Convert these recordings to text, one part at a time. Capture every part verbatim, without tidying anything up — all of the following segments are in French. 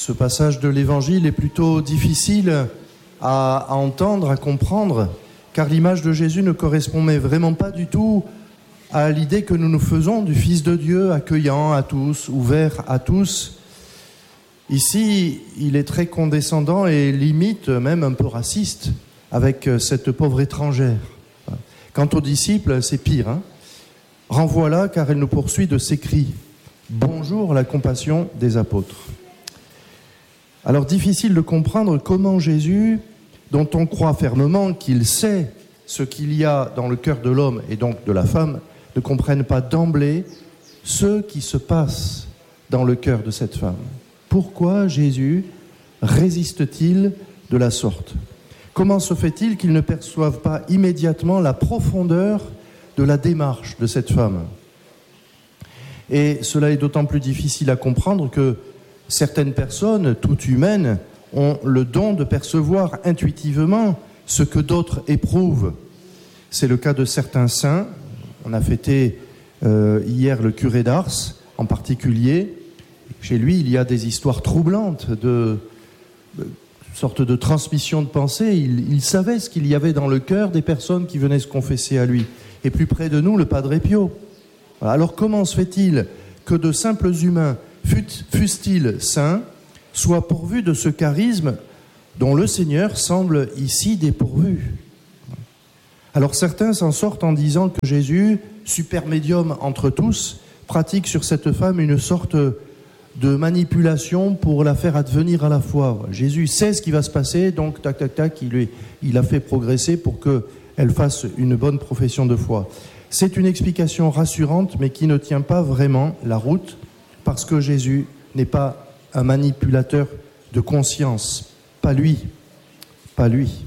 Ce passage de l'Évangile est plutôt difficile à, à entendre, à comprendre, car l'image de Jésus ne correspondait vraiment pas du tout à l'idée que nous nous faisons du Fils de Dieu, accueillant à tous, ouvert à tous. Ici, il est très condescendant et limite même un peu raciste avec cette pauvre étrangère. Quant aux disciples, c'est pire. Hein ? Renvoie-la car elle nous poursuit de ses cris. Bonjour la compassion des apôtres. Alors difficile de comprendre comment Jésus, dont on croit fermement qu'il sait ce qu'il y a dans le cœur de l'homme et donc de la femme, ne comprenne pas d'emblée ce qui se passe dans le cœur de cette femme. Pourquoi Jésus résiste-t-il de la sorte ? Comment se fait-il qu'il ne perçoive pas immédiatement la profondeur de la démarche de cette femme ? Et cela est d'autant plus difficile à comprendre que certaines personnes, toutes humaines, ont le don de percevoir intuitivement ce que d'autres éprouvent. C'est le cas de certains saints. On a fêté euh, hier le curé d'Ars, en particulier. Chez lui, il y a des histoires troublantes de, de sorte de transmission de pensée. Il, il savait ce qu'il y avait dans le cœur des personnes qui venaient se confesser à lui. Et plus près de nous, le Padre Pio. Alors comment se fait-il que de simples humains, fussent-ils saints, soient pourvus de ce charisme dont le Seigneur semble ici dépourvu ? Alors certains s'en sortent en disant que Jésus, super médium entre tous, pratique sur cette femme une sorte de manipulation pour la faire advenir à la foi. Jésus sait ce qui va se passer, donc tac tac tac, il, lui, il a fait progresser pour qu'elle fasse une bonne profession de foi. C'est une explication rassurante, mais qui ne tient pas vraiment la route, parce que Jésus n'est pas un manipulateur de conscience. Pas lui. Pas lui.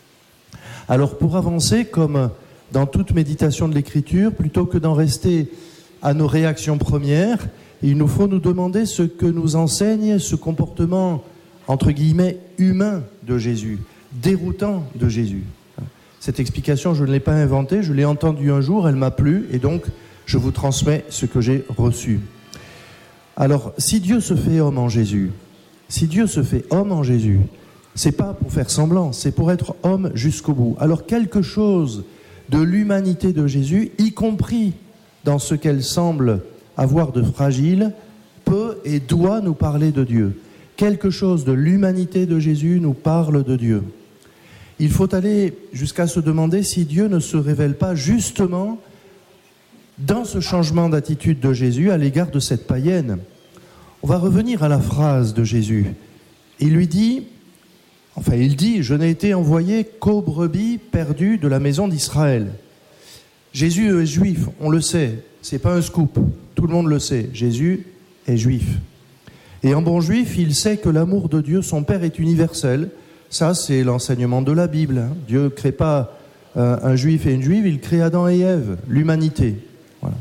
Alors pour avancer, comme dans toute méditation de l'Écriture, plutôt que d'en rester à nos réactions premières, il nous faut nous demander ce que nous enseigne ce comportement, entre guillemets, humain de Jésus, déroutant de Jésus. Cette explication, je ne l'ai pas inventée, je l'ai entendue un jour, elle m'a plu, et donc je vous transmets ce que j'ai reçu. Alors, si Dieu se fait homme en Jésus, si Dieu se fait homme en Jésus, c'est pas pour faire semblant, c'est pour être homme jusqu'au bout. Alors, quelque chose de l'humanité de Jésus, y compris dans ce qu'elle semble avoir de fragile, peut et doit nous parler de Dieu. Quelque chose de l'humanité de Jésus nous parle de Dieu. Il faut aller jusqu'à se demander si Dieu ne se révèle pas justement dans ce changement d'attitude de Jésus à l'égard de cette païenne. On va revenir à la phrase de Jésus. Il lui dit, enfin il dit, « Je n'ai été envoyé qu'aux brebis perdues de la maison d'Israël ». Jésus est juif, on le sait, c'est pas un scoop, tout le monde le sait, Jésus est juif. Et en bon juif, il sait que l'amour de Dieu, son Père, est universel. Ça, c'est l'enseignement de la Bible. Hein. Dieu ne crée pas euh, un juif et une juive, il crée Adam et Ève, l'humanité. Voilà.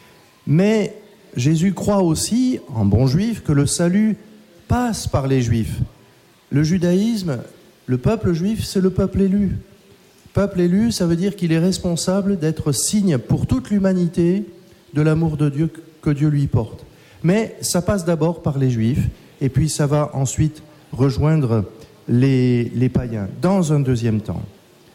Mais Jésus croit aussi, en bon juif, que le salut passe par les juifs. Le judaïsme, le peuple juif, c'est le peuple élu. Peuple élu, ça veut dire qu'il est responsable d'être signe pour toute l'humanité de l'amour de Dieu que Dieu lui porte. Mais ça passe d'abord par les juifs, et puis ça va ensuite rejoindre les, les païens, dans un deuxième temps.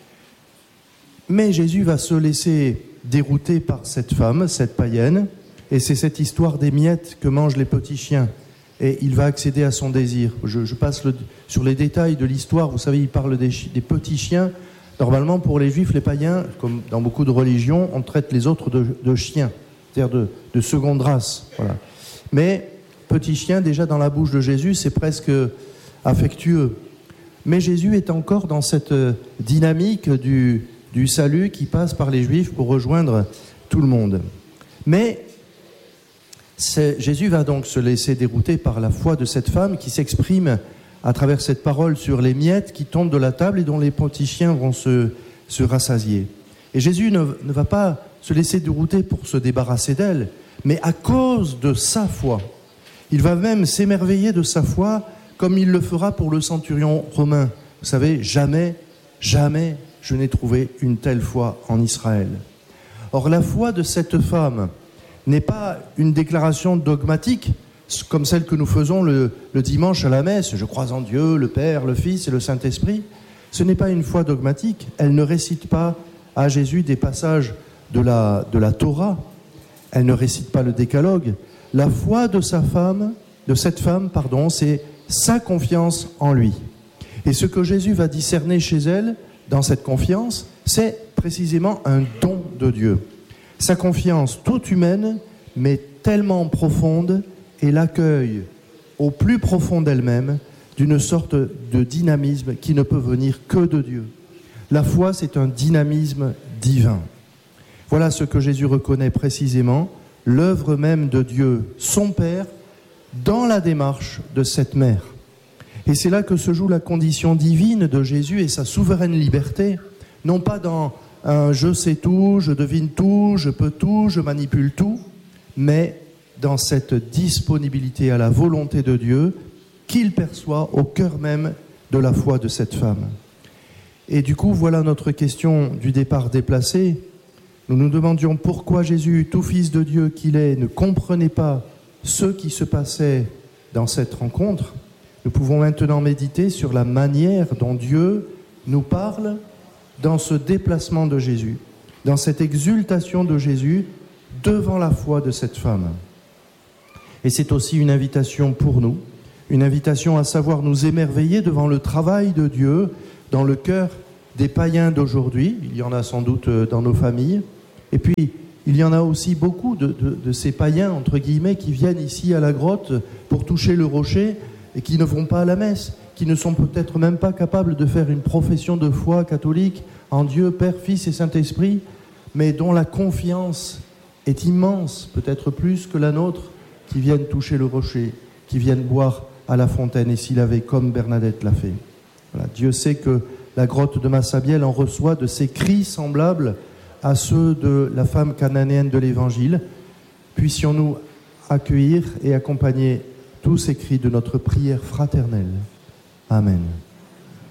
Mais Jésus va se laisser dérouter par cette femme, cette païenne, et c'est cette histoire des miettes que mangent les petits chiens. Et il va accéder à son désir. Je, je passe le, sur les détails de l'histoire. Vous savez, il parle des, des petits chiens. Normalement, pour les juifs, les païens, comme dans beaucoup de religions, on traite les autres de, de chiens, c'est-à-dire de, de seconde race. Voilà. Mais petit chien, déjà dans la bouche de Jésus, c'est presque affectueux. Mais Jésus est encore dans cette dynamique du, du salut qui passe par les Juifs pour rejoindre tout le monde. Mais c'est, Jésus va donc se laisser dérouter par la foi de cette femme qui s'exprime à travers cette parole sur les miettes qui tombent de la table et dont les petits chiens vont se, se rassasier. Et Jésus ne, ne va pas se laisser dérouter pour se débarrasser d'elle, mais à cause de sa foi. Il va même s'émerveiller de sa foi comme il le fera pour le centurion romain. Vous savez, jamais, jamais je n'ai trouvé une telle foi en Israël. Or, la foi de cette femme n'est pas une déclaration dogmatique comme celle que nous faisons le, le dimanche à la messe, je crois en Dieu, le Père, le Fils et le Saint-Esprit, ce n'est pas une foi dogmatique. Elle ne récite pas à Jésus des passages de la, de la Torah. Elle ne récite pas le décalogue. La foi de sa femme, de cette femme, pardon, c'est sa confiance en lui. Et ce que Jésus va discerner chez elle, dans cette confiance, c'est précisément un don de Dieu. Sa confiance toute humaine, mais tellement profonde, et l'accueil au plus profond d'elle-même d'une sorte de dynamisme qui ne peut venir que de Dieu. La foi, c'est un dynamisme divin. Voilà ce que Jésus reconnaît précisément, l'œuvre même de Dieu, son Père, dans la démarche de cette mère. Et c'est là que se joue la condition divine de Jésus et sa souveraine liberté, non pas dans un « je sais tout, je devine tout, je peux tout, je manipule tout », mais dans cette disponibilité à la volonté de Dieu qu'il perçoit au cœur même de la foi de cette femme. Et du coup, voilà notre question du départ déplacée. Nous nous demandions pourquoi Jésus, tout fils de Dieu qu'il est, ne comprenait pas ce qui se passait dans cette rencontre. Nous pouvons maintenant méditer sur la manière dont Dieu nous parle dans ce déplacement de Jésus, dans cette exultation de Jésus devant la foi de cette femme. Et c'est aussi une invitation pour nous, une invitation à savoir nous émerveiller devant le travail de Dieu dans le cœur des païens d'aujourd'hui. Il y en a sans doute dans nos familles. Et puis, il y en a aussi beaucoup de, de, de ces païens, entre guillemets, qui viennent ici à la grotte pour toucher le rocher et qui ne vont pas à la messe, qui ne sont peut-être même pas capables de faire une profession de foi catholique en Dieu, Père, Fils et Saint-Esprit, mais dont la confiance est immense, peut-être plus que la nôtre, qui viennent toucher le rocher, qui viennent boire à la fontaine, et s'il avait comme Bernadette l'a fait. Voilà. Dieu sait que la grotte de Massabielle en reçoit de ces cris semblables à ceux de la femme cananéenne de l'Évangile. Puissions-nous accueillir et accompagner tous ces cris de notre prière fraternelle. Amen.